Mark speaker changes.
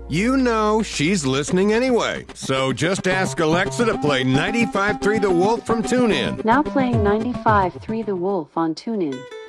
Speaker 1: You know she's listening anyway, so just ask Alexa to play 95.3 The Wolf from TuneIn.
Speaker 2: Now playing 95.3 The Wolf on TuneIn.